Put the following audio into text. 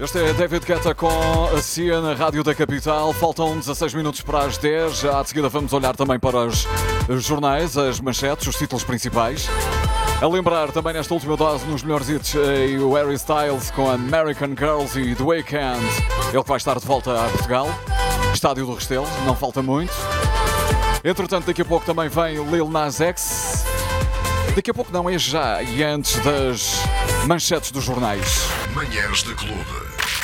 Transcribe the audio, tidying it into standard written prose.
Este é David Guetta com a Cia na Rádio da Capital. Faltam 16 minutos para as 10. Já de seguida vamos olhar também para os jornais, as manchetes, os títulos principais. A lembrar também nesta última dose nos melhores hits o Harry Styles com American Girls e The Weeknd. Ele que vai estar de volta a Portugal. Estádio do Restelo, não falta muito. Entretanto, daqui a pouco também vem Lil Nas X. Daqui a pouco não é já, e antes das manchetes dos jornais. Manhãs da Clube.